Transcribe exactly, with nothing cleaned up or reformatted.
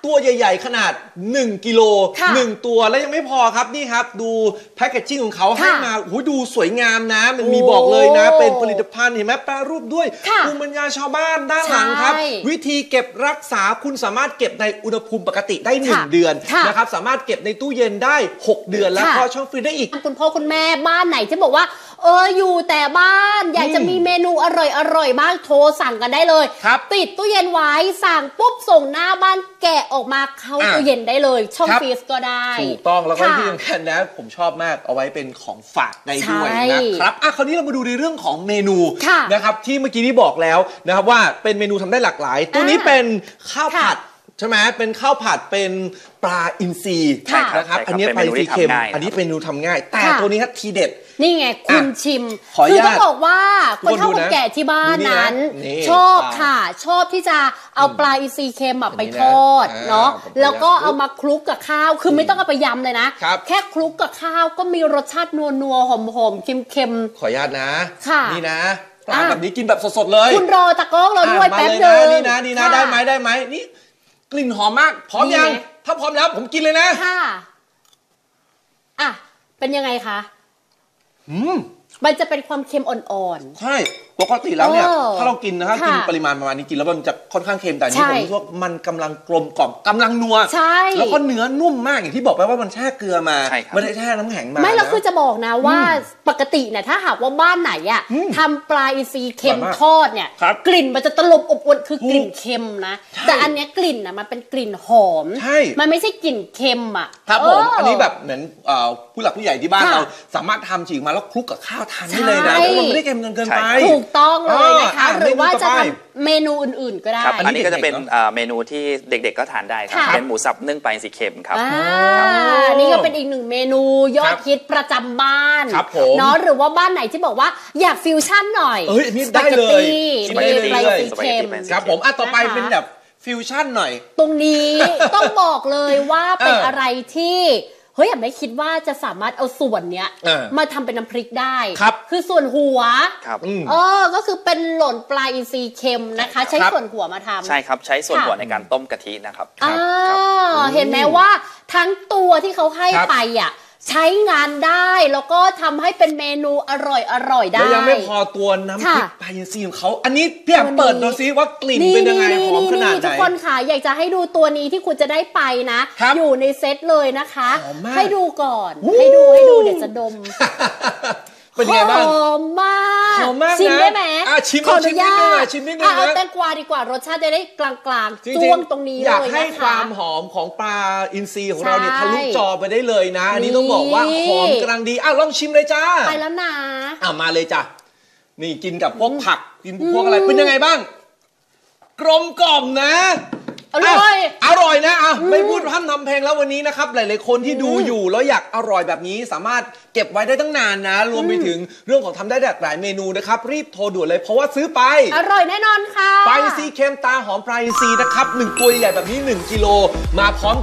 ตัวใหญ่ๆขนาดหนึ่งกิโลหนึ่งตัวแล้วยังไม่พอครับนี่ครับดูแพคเกจจิ้งของเขาให้มาโอ้ดูสวยงามนะมันมีบอกเลยนะเป็นผลิตภัณฑ์เห็นไหมแปรรูปด้วยภูมิปัญญาชาวบ้านด้านหลังครับวิธีเก็บรักษาคุณสามารถเก็บในอุณหภูมิปกติได้หนึ่งเดือนนะครับสามารถเก็บในตู้เย็นได้หกเดือนแล้วก็ช่องฟรีซได้อีกคุณพ่อคุณแม่บ้านไหนที่บอกว่าเอออยู่แต่บ้านอยากจะมีเมนูอร่อยอร่อยมากโทรสั่งกันได้เลยติดตู้เย็นไว้สั่งปุ๊บส่งหน้าบ้านแกะออกมาเข้าตู้เย็นได้เลยช่องฟรีซก็ได้ถูกต้องแล้วก็ที่สำคัญนะผมชอบมากเอาไว้เป็นของฝากได้ด้วยนะครับอ่ะคราวนี้เรามาดูในเรื่องของเมนูนะครับที่เมื่อกี้นี้บอกแล้วนะครับว่าเป็นเมนูทำได้หลากหลายตัวนี้เป็นข้าวผัดใช่ไหมเป็นข้าวผัดเป็นปลาอินทรีนะครับอันนี้ปลาอินทรีเค็มอันนี้เป็นเมนูทำง่ายแต่ตัวนี้ครับทีเด็ดนี่ไงคุณชิมคือต้องบอกว่าคนเฒ่าคนแก่ที่บ้านนั้นชอบค่ะชอบที่จะเอาปลาอินทรีเค็มไปทอดเนาะแล้วก็เอามาคลุกกับข้าวคือไม่ต้องเอาไปยำเลยนะแค่คลุกกับข้าวก็มีรสชาตินัวนัวหอมหอมเค็มเค็มขออนุญาตนะนี่นะปลาแบบนี้กินแบบสดๆเลยคุณรอตะก้องเราด้วยแป๊บเดียวนี่นะนี่นะได้ไหมได้ไหมนี่กลิ่นหอมมากพร้อมยังถ้าพร้อมแล้วผมกินเลยนะค่ะอ่ะเป็นยังไงคะอืมมันจะเป็นความเค็มอ่อนๆใช่ปกติแล้วเนี่ยถ้าเรากินนะครับกินปริมาณประมาณนี้กินแล้วมันจะค่อนข้างเค็มแต่นี่ผมรู้สึกว่ามันกำลังกลมกล่อมกำลังนัวแล้วก็เนื้อนุ่มมากอย่างที่บอกไปว่ามันแช่เกลือมาไม่ได้แช่น้ำแข็งมาไม่เราคือจะบอกนะว่าปกติเนี่ยถ้าหากว่าบ้านไหนอ่ะทำปลาอินทรีเค็มทอดเนี่ยกลิ่นมันจะตลบอบอวลคือกลิ่นเค็มนะแต่อันนี้กลิ่นอ่ะมันเป็นกลิ่นหอมมันไม่ใช่กลิ่นเค็มอ่ะครับผมอันนี้แบบเหมือนผู้หลักผู้ใหญ่ที่บ้านเราสามารถทำฉีกมาแล้วคลุกกับข้าวทานได้เลยนะมันไม่ได้เค็มเกินไปถูกต้องเลยนะคะหรือว่าจะทำเมนูอื่นๆก็ได้อันนี้ก็จะเป็นเมนูที่เด็กๆก็ทานได้ครับเป็นหมูสับนึ่งปลาอินทรีเค็มครับอันนี้ก็เป็นอีกหนึ่งเมนูยอดฮิตประจำบ้านเนาะหรือว่าบ้านไหนที่บอกว่าอยากฟิวชั่นหน่อยเอ้ยนี่ได้เลยปลาอินทรีเค็มครับผมอ่ะต่อไปเป็นแบบฟิวชั่นหน่อยตรงนี้ต้องบอกเลยว่าเป็นอะไรที่เฮ้ยไม่คิดว่าจะสามารถเอาส่วนเนี้ยมาทำเป็นน้ำพริกได้ครับคือส่วนหัวครับเออก็คือเป็นหล่นปลาอินทรีเค็มนะคะใช้ส่วนหัวมาทำใช่ครับใช้ส่วนหัวในการต้มกะทินะครับอ่าเห็นไหมว่าทั้งตัวที่เขาให้ไปอ่ะใช้งานได้แล้วก็ทำให้เป็นเมนูอร่อยอร่อยได้แล้วยังไม่พอตัวน้ำพริกปลาอินทรีของเขาอันนี้พี่แอมเปิดดูซิว่ากลิ่นเป็นยังไงหอมขนาดไหนทุกคนค่ะอยากจะให้ดูตัวนี้ที่คุณจะได้ไปนะอยู่ในเซตเลยนะคะให้ดูก่อนให้ดูให้ดูเดี๋ยวจะดมเป็นไงบ้างหอมมากหอมมากชิมได้ไหมชิมขออนุญาตชิมนิดนึงเอาแตงกวาดีกว่ารสชาติจะได้กลางๆจ้วงตรงนี้เลยอยากให้ความหอมของปลาอินทรีของเราเนี่ยทะลุจอไปได้เลยนะอันนี้ต้องบอกว่าหอมกำลังดีอ้าวลองชิมเลยจ้าไปแล้วนะอ้าวมาเลยจ้ะนี่กินกับพวกผักกินพวกอะไรเป็นยังไงบ้างกลมกล่อมนะอร่อยอร่อยนะอ่ะไม่พูดพร่ำทำเพลงแล้ววันนี้นะครับหลายๆคนที่ดูอยู่แล้วอยากอร่อยแบบนี้สามารถเก็บไว้ได้ตั้งนานนะรวมไปถึงเรื่องของทำได้หลากหลายเมนูนะครับรีบโทรด่วนเลยเพราะว่าซื้อไปอร่อยแน่นอนค่ะปลาอินทรีเค็มตาหอมปลาอินทรีนะครับหนึ่งตัวใหญ่แบบนี้หนึ่งกิโลมาพร้อม